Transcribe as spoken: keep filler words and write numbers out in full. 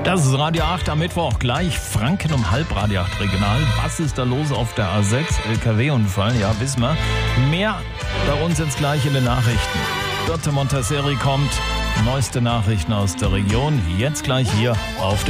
Das ist Radio acht am Mittwoch, gleich Franken um halb, Radio acht Regional. Was ist da los auf der A sechs? L K W-Unfall, ja, wissen wir. Mehr bei uns jetzt gleich in den Nachrichten. Dörte Montasseri kommt, neueste Nachrichten aus der Region, jetzt gleich hier auf dem